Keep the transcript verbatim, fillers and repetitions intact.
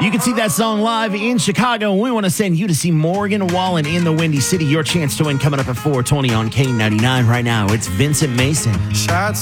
You can see that song live in Chicago. We want to send you to see Morgan Wallen in the Windy City. Your chance to win coming up at four twenty on K ninety-nine right now. It's Vincent Mason. Shots